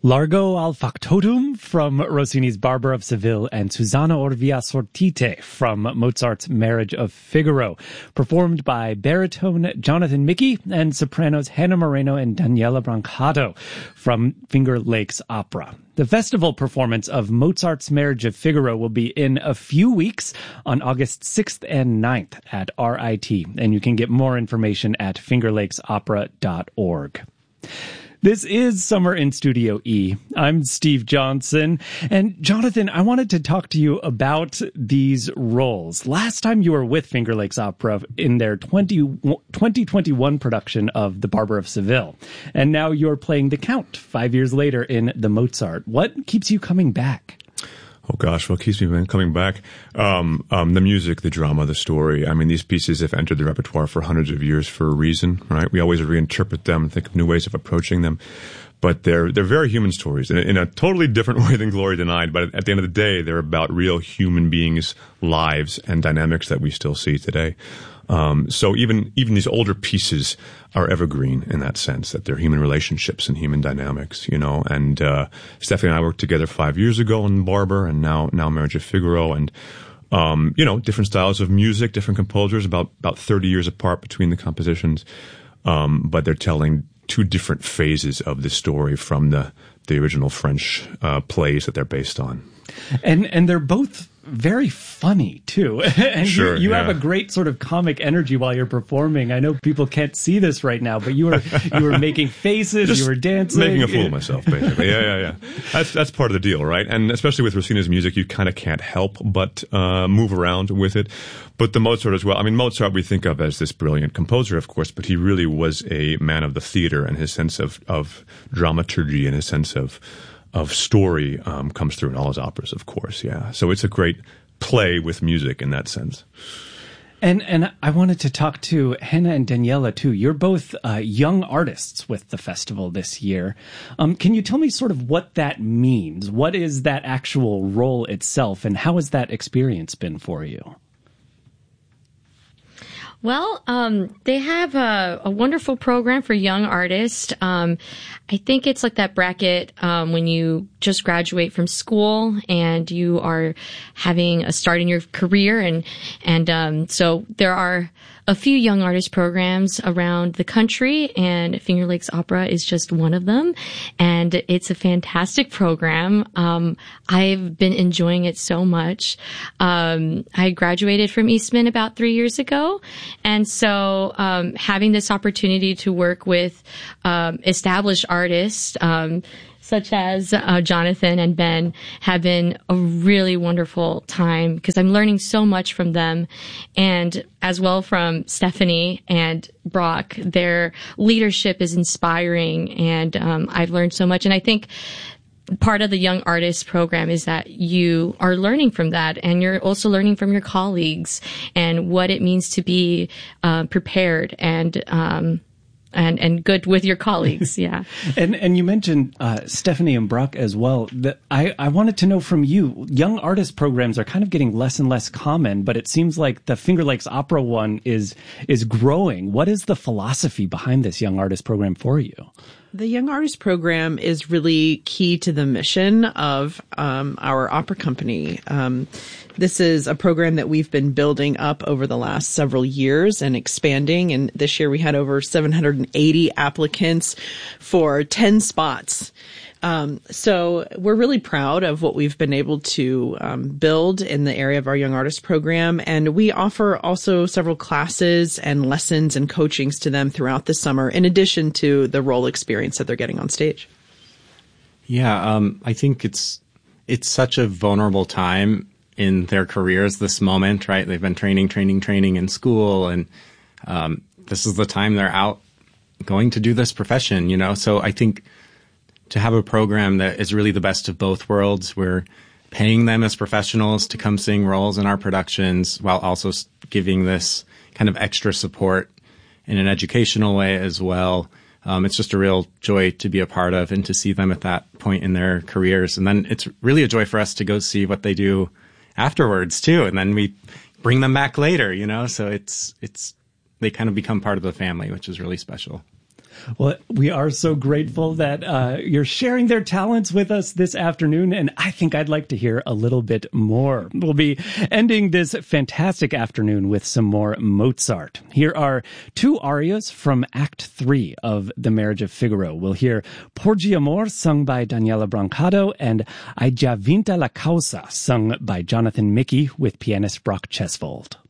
Largo al factotum from Rossini's Barber of Seville and Susanna Orvia Sortite from Mozart's Marriage of Figaro, performed by baritone Jonathan Mickey and sopranos Hannah Moreno and Daniela Brancato from Finger Lakes Opera. The festival performance of Mozart's Marriage of Figaro will be in a few weeks on August 6th and 9th at RIT, and you can get more information at fingerlakesopera.org. This is Summer in Studio E. I'm Steve Johnson. And Jonathan, I wanted to talk to you about these roles. Last time you were with Finger Lakes Opera in their 2021 production of The Barber of Seville. And now you're playing the Count 5 years later in The Mozart. What keeps you coming back? Oh gosh, what keeps me coming back? The music, the drama, the story. I mean, these pieces have entered the repertoire for hundreds of years for a reason, right? We always reinterpret them, think of new ways of approaching them. But they're very human stories in a totally different way than Glory Denied. But at the end of the day, they're about real human beings' lives and dynamics that we still see today. So even these older pieces are evergreen in that sense, that they're human relationships and human dynamics, you know. And Stephanie and I worked together 5 years ago in Barber, and now Marriage of Figaro, and different styles of music, different composers, about 30 years apart between the compositions. But they're telling two different phases of the story from the original French plays that they're based on. And they're both very funny too. And sure, you have a great sort of comic energy while you're performing. I know people can't see this right now, but you were making faces, just you were dancing. Making a fool of myself, basically. Yeah. That's part of the deal, right? And especially with Rossini's music, you kind of can't help but move around with it. But the Mozart as well. I mean, Mozart we think of as this brilliant composer, of course, but he really was a man of the theater, and his sense of dramaturgy and his sense of story comes through in all his operas, of course, yeah. So it's a great play with music in that sense. And I wanted to talk to Hannah and Daniela, too. You're both young artists with the festival this year. Can you tell me sort of what that means? What is that actual role itself, and how has that experience been for you? Well, they have a wonderful program for young artists. I think it's like that bracket when you just graduate from school and you are having a start in your career, and so there are a few young artist programs around the country, and Finger Lakes Opera is just one of them, and it's a fantastic program. I've been enjoying it so much. I graduated from Eastman about 3 years ago, and so having this opportunity to work with established artists such as Jonathan and Ben have been a really wonderful time, because I'm learning so much from them, and as well from Stephanie and Brock. Their leadership is inspiring, and I've learned so much. And I think part of the Young Artist program is that you are learning from that, and you're also learning from your colleagues and what it means to be prepared and good with your colleagues, yeah. And you mentioned Stephanie and Brock as well. I wanted to know from you, young artist programs are kind of getting less and less common, but it seems like the Finger Lakes Opera one is growing. What is the philosophy behind this young artist program for you? The Young Artist Program is really key to the mission of our opera company. This is a program that we've been building up over the last several years and expanding. And this year we had over 780 applicants for 10 spots. So we're really proud of what we've been able to build in the area of our Young Artist Program. And we offer also several classes and lessons and coachings to them throughout the summer, in addition to the role experience that they're getting on stage. Yeah, I think it's such a vulnerable time in their careers, this moment, right? They've been training in school, and this is the time they're out going to do this profession, you know? So I think to have a program that is really the best of both worlds, we're paying them as professionals to come sing roles in our productions while also giving this kind of extra support in an educational way as well. It's just a real joy to be a part of and to see them at that point in their careers. And then it's really a joy for us to go see what they do afterwards too. And then we bring them back later, you know, so they kind of become part of the family, which is really special. Well, we are so grateful that you're sharing their talents with us this afternoon, and I think I'd like to hear a little bit more. We'll be ending this fantastic afternoon with some more Mozart. Here are two arias from Act 3 of The Marriage of Figaro. We'll hear Porgi Amor, sung by Daniela Brancado, and Hai già vinta la causa, sung by Jonathan Mickey with pianist Brock Chesvold.